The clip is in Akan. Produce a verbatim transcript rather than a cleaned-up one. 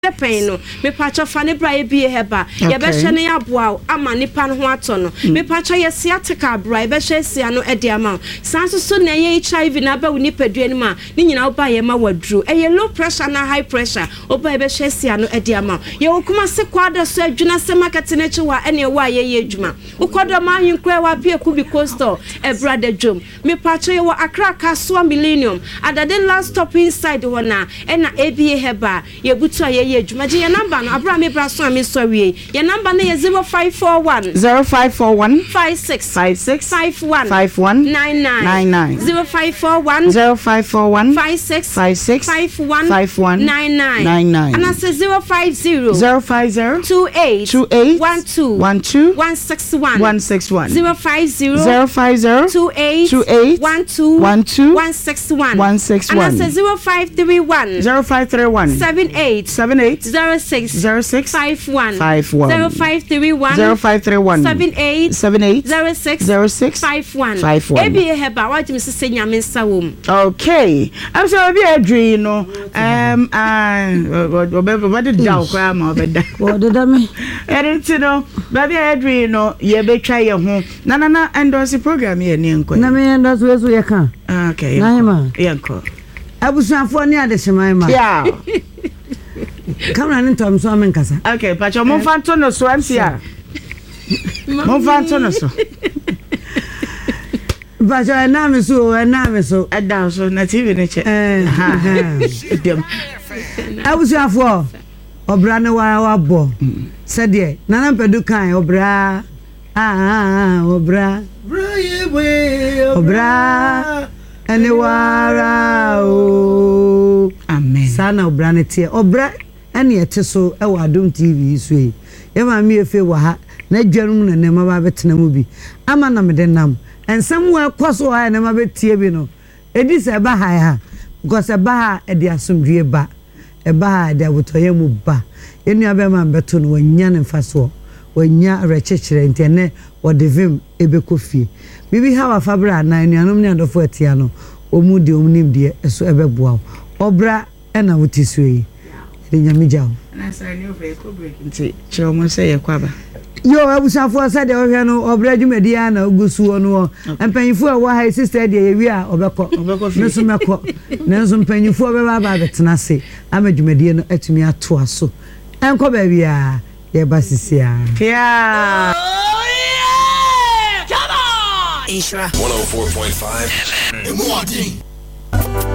pain no me pacho fa ne bra ye bie heba ye be hwe ne aboa ama nipa no ho ato no me pacho ye sciatica bra ye be hwe sia no e de ama sanso so na ye H I V na ba woni padua ni ma ni nyina wo ba ye ma wadru e ye low pressure na high pressure wo ba ye be hwe sia no e de ama ye wo kuma se kwada so adwuna se market na chi wa ene wa ye ye adwuma wo kodo ma hinkra wa pie kubi coastal e brother drum me pacho ye wo Accra Kasua Millennium adade last stop inside wo na e na A B A heba ye butu ye Jumaji your number no abra me bra so am sorry your number no zero five four one zero five four one five six five six five one five one nine nine nine nine zero five four one zero five four one five six five six five one five one nine nine nine nine and I say zero five zero zero five zero two eight two eight one two one two one six one one six one zero five zero zero five zero two eight two eight one two one two one six one one six and I one say zero five three one zero five three one seven eight seven eight zero six zero six five one five one zero five three one zero five three one seven eight seven eight zero six zero six five one five one ebi heba what you say nyame nsa wom. Okay, I'm so be a dream no um ah what did down kwa ma obeda what did me edit no baby a dream no ye betwa ye ho na na na endorse program ye ne nko na me endorse we so ye kan. Okay, na ma ye nko abusuafo ni adehyeman ma yeah kamera ni ntom so amenkasa. Okay, pacho mo fanto no so M C A mo fanto no so pacho na me so na me so ada so na T V ne che eh ha dem abusuafo obra ne wa wa bo se de nana pedu kan obra ah ah obra obra ene wara o amen sana obra ne tie obra ene yete so e wa Adom T V so yi e ma me efe wa ha na dwanum na ne ma ba betena mu bi ama na me de nam ensam wa kwaso ha na ma betie bi no edi se ba ha ha because e ba ha e de asomdue ba e ba ha de abotoye mu ba enu abe ma beto no wanya ne mfaso wanya rechechire ntene wodevim ebekofie bibi ha wa fabra na enuanom ne adofo atia no omu de omnim de eso ebeboa obra e na wotiso yi de nyamija na sa ni ofe ko break nti che mo se ye kwaba yo abusafo sa de ohwe no obra dwumadi ya na ogusu no empanyifo a wa ha sister de ye wi a obekọ meso mekọ nenso empanyifo obeba ba betena se amadwumadi no atumi ato aso enko ba wi a ye basisia yeah Isra one oh four point five F M.